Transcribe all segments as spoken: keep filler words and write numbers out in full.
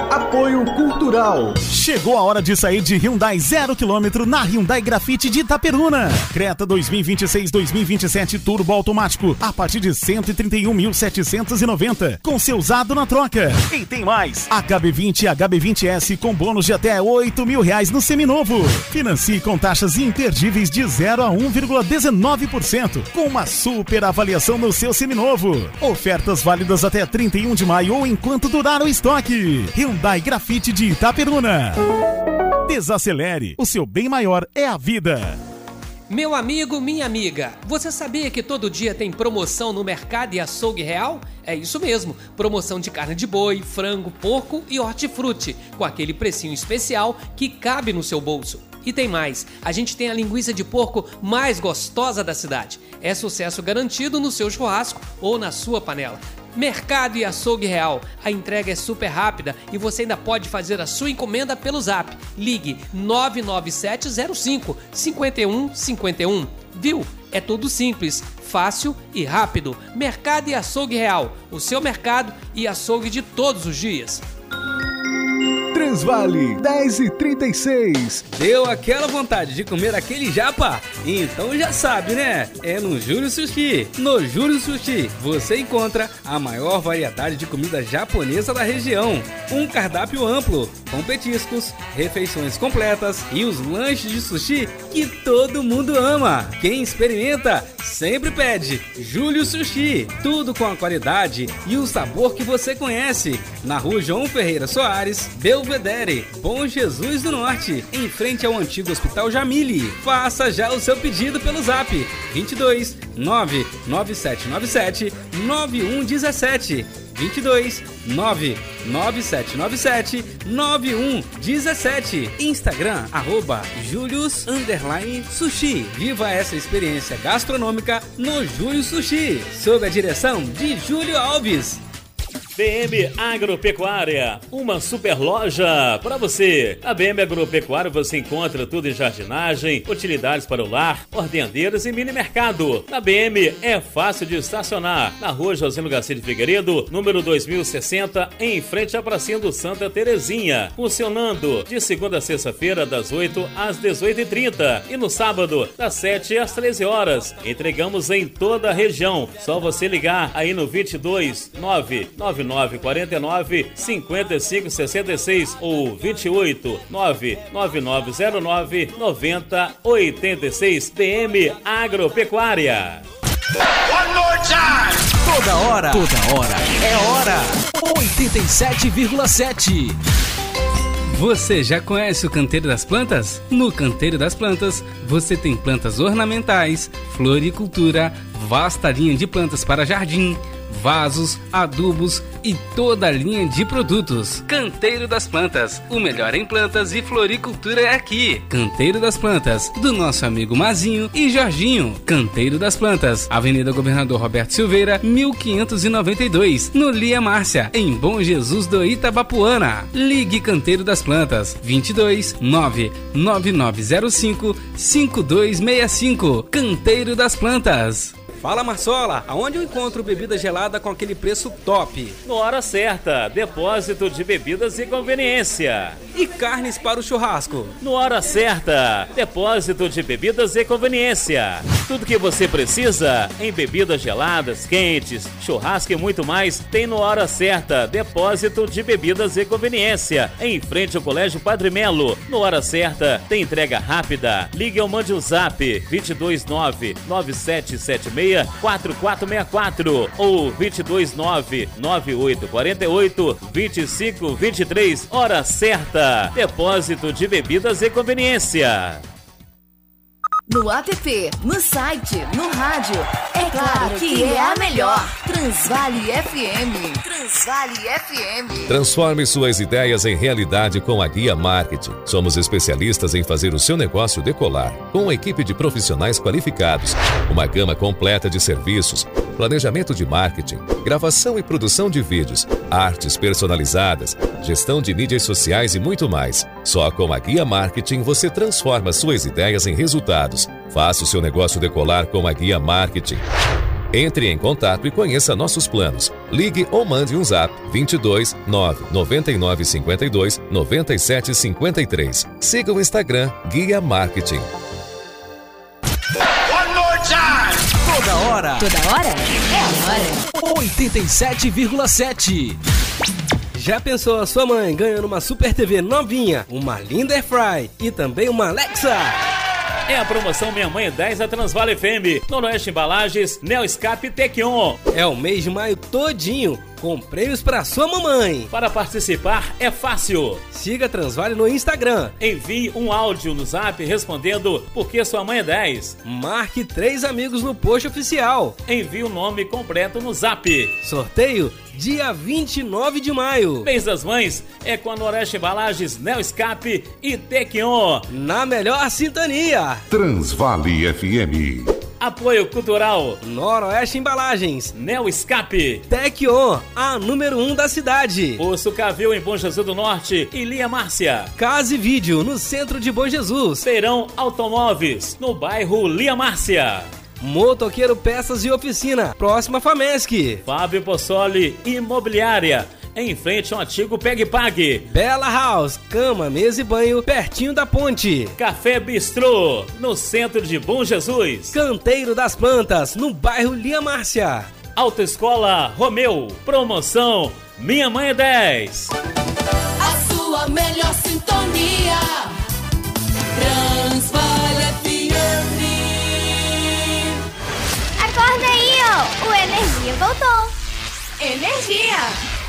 Apoio Cultural. Chegou a hora de sair de Hyundai zero quilômetro na Hyundai Grafite de Itaperuna. Creta dois mil e vinte e seis dois mil e vinte e sete Turbo Automático a partir de cento e trinta e um mil setecentos e noventa, com seu usado na troca. E tem mais, H B vinte e H B vinte S com bônus de até oito mil reais no seminovo. Financie com taxas imperdíveis de zero a um vírgula dezenove por cento, com uma super avaliação no seu seminovo. Ofertas válidas até trinta e um de maio ou enquanto durar o estoque. Hyundai Grafite de Itaperuna. Desacelere, o seu bem maior é a vida. Meu amigo, minha amiga, você sabia que todo dia tem promoção no Mercado e Açougue Real? É isso mesmo, promoção de carne de boi, frango, porco e hortifruti, com aquele precinho especial que cabe no seu bolso. E tem mais, a gente tem a linguiça de porco mais gostosa da cidade. É sucesso garantido no seu churrasco ou na sua panela. Mercado e Açougue Real, a entrega é super rápida e você ainda pode fazer a sua encomenda pelo Zap. Ligue nove nove sete zero cinco cinco um cinco um. Viu? É tudo simples, fácil e rápido. Mercado e Açougue Real, o seu mercado e açougue de todos os dias. Transvale, dez e trinta e seis. Deu aquela vontade de comer aquele japa? Então já sabe, né? É no Júlio Sushi. No Júlio Sushi você encontra a maior variedade de comida japonesa da região. Um cardápio amplo, com petiscos, refeições completas e os lanches de sushi que todo mundo ama. Quem experimenta sempre pede Júlio Sushi. Tudo com a qualidade e o sabor que você conhece. Na Rua João Ferreira Soares, Belvedere, Bom Jesus do Norte, em frente ao antigo Hospital Jamile. Faça já o seu pedido pelo Zap vinte e dois nove nove sete nove sete nove um um sete, vinte e dois nove nove sete nove sete nove um um sete. Instagram arroba Julius underline Sushi. Viva essa experiência gastronômica no Júlio Sushi, sob a direção de Júlio Alves. B M Agropecuária, uma super loja para você. A B M Agropecuária você encontra tudo em jardinagem, utilidades para o lar, ordenadeiras e mini mercado. Na B M é fácil de estacionar. Na Rua Josino Garcia de Figueiredo, número dois mil e sessenta, em frente à pracinha do Santa Terezinha. Funcionando de segunda a sexta-feira, das oito às dezoito e trinta e no sábado, das sete às treze horas. Entregamos em toda a região. Só você ligar aí no vinte e dois nove nove nove quatro nove cinco cinco seis seis ou vinte e oito nove nove nove zero nove nove zero oito seis. B M Agropecuária. One more time. Toda hora, toda hora é hora. oitenta e sete vírgula sete. Você já conhece o Canteiro das Plantas? No Canteiro das Plantas, você tem plantas ornamentais, floricultura, vasta linha de plantas para jardim, vasos, adubos e toda a linha de produtos. Canteiro das Plantas, o melhor em plantas e floricultura é aqui. Canteiro das Plantas, do nosso amigo Mazinho e Jorginho. Canteiro das Plantas, Avenida Governador Roberto Silveira, mil quinhentos e noventa e dois, no Lia Márcia, em Bom Jesus do Itabapuana. Ligue Canteiro das Plantas, vinte e dois nove nove nove zero cinco cinco dois seis cinco. Canteiro das Plantas. Fala, Marsola, aonde eu encontro bebida gelada com aquele preço top? No Hora Certa, depósito de bebidas e conveniência. E carnes para o churrasco? No Hora Certa, depósito de bebidas e conveniência. Tudo que você precisa em bebidas geladas, quentes, churrasco e muito mais tem no Hora Certa, depósito de bebidas e conveniência. Em frente ao Colégio Padre Melo. No Hora Certa, tem entrega rápida. Ligue ou mande o Zap vinte e dois nove nove sete sete seis quatro quatro seis quatro ou vinte e dois nove nove oito quatro oito vinte e cinco vinte e três. Hora Certa, depósito de bebidas e conveniência. No app, no site, no rádio, é claro que é a melhor. Transvale F M. Transvale F M. Transforme suas ideias em realidade com a Guia Marketing. Somos especialistas em fazer o seu negócio decolar. Com uma equipe de profissionais qualificados, uma gama completa de serviços, planejamento de marketing, gravação e produção de vídeos, artes personalizadas, gestão de mídias sociais e muito mais. Só com a Guia Marketing você transforma suas ideias em resultados. Faça o seu negócio decolar com a Guia Marketing. Entre em contato e conheça nossos planos. Ligue ou mande um zap vinte e dois nove noventa e nove cinquenta e dois noventa e sete cinquenta e três. Siga o Instagram Guia Marketing. One more time. Toda hora. Toda hora é hora. oitenta e sete vírgula sete. Já pensou a sua mãe ganhando uma Super T V novinha, uma linda Airfry e também uma Alexa? É a promoção Minha Mãe é dez da Transvale F M, Noroeste Embalagens, Neoscape e Tequion. É o mês de maio todinho, com prêmios para sua mamãe. Para participar é fácil. Siga a Transvale no Instagram. Envie um áudio no zap respondendo porque sua mãe é dez. Marque três amigos no post oficial. Envie o nome completo no zap. Sorteio dia vinte e nove de maio. Mês das Mães é com a Noroeste Embalagens, Neoscape e Tequion. Na melhor sintonia. Transvale F M. Apoio Cultural Noroeste Embalagens, Neoscape, Tequion, a número um da cidade. Poço Cavil em Bom Jesus do Norte e Lia Márcia. Casa e Vídeo no centro de Bom Jesus. Feirão Automóveis no bairro Lia Márcia. Motoqueiro Peças e Oficina, próxima Famesc. Fábio Possoli Imobiliária, em frente ao antigo Pegue Pague. Bela House, cama, mesa e banho, pertinho da ponte. Café Bistrô, no centro de Bom Jesus. Canteiro das Plantas, no bairro Lia Márcia. Autoescola Romeu, promoção Minha Mãe é dez. A sua melhor sintonia. Transvale F M. Acorda aí, ó. O Energia voltou. Energia.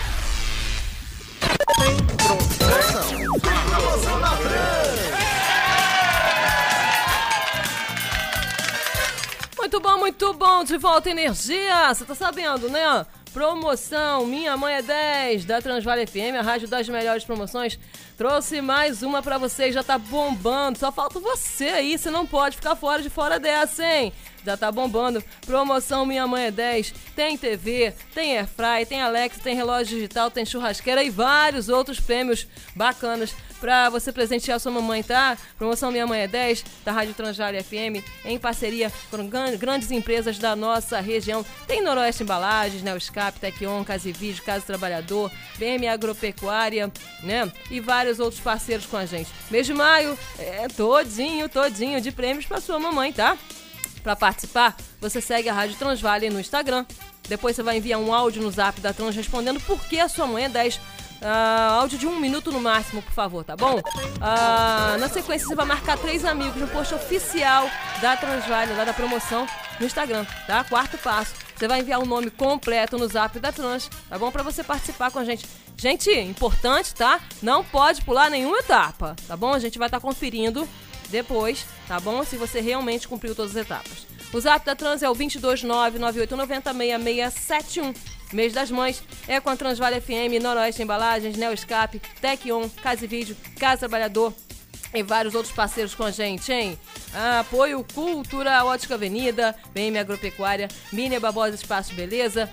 Muito bom, muito bom, de volta Energia, você tá sabendo, né? Promoção Minha Mãe é dez, da Transvale F M, a rádio das melhores promoções. Trouxe mais uma pra vocês, já tá bombando, só falta você aí, você não pode ficar fora de fora dessa, hein? Já tá bombando. Promoção Minha Mãe é dez. Tem T V, tem Airfry, tem Alexa, tem relógio digital, tem churrasqueira e vários outros prêmios bacanas pra você presentear sua mamãe, tá? Promoção Minha Mãe é dez, da Rádio Transvale F M, em parceria com grandes empresas da nossa região. Tem Noroeste Embalagens, Neoscape, Tequion, Casa e Vídeo, Casa do Trabalhador, B M Agropecuária, né? E vários outros parceiros com a gente. Mês de maio, é todinho, todinho de prêmios pra sua mamãe, tá? Para participar, você segue a Rádio Transvale no Instagram. Depois você vai enviar um áudio no zap da Trans respondendo por que a sua mãe é dez. Uh, áudio de um minuto no máximo, por favor, tá bom? Uh, na sequência, você vai marcar três amigos no post oficial da Transvale, lá da promoção, no Instagram, tá? Quarto passo, você vai enviar o nome completo no zap da Trans, tá bom? Para você participar com a gente. Gente, importante, tá? Não pode pular nenhuma etapa, tá bom? A gente vai estar tá conferindo depois, tá bom? Se você realmente cumpriu todas as etapas. O zap da Trans é o dois dois nove, nove oito nove zero, seis seis sete um. Mês das Mães é com a Transvale F M, Noroeste Embalagens, Neoscape, Tequion, Casa e Vídeo, Casa Trabalhador e vários outros parceiros com a gente, hein? Apoio Cultura, Ótica Avenida, B M Agropecuária, Mini Barbosa Espaço Beleza,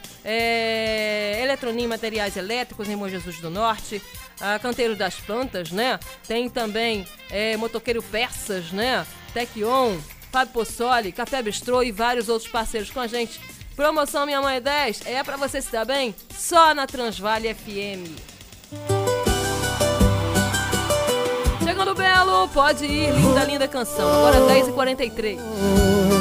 é... Eletronim Materiais Elétricos em Bom Jesus do Norte, a Canteiro das Plantas, né? Tem também é, Motoqueiro Peças, né? Tequion, Fábio Possoli, Café Bistrô e vários outros parceiros com a gente. Promoção Minha Mãe é dez é pra você se dar bem só na Transvale F M. Chegando Belo, pode ir, linda, linda canção. Agora dez e quarenta e três.